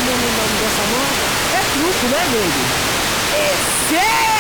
mesmo o nome dessa moda? É truco, né, nego? É sério!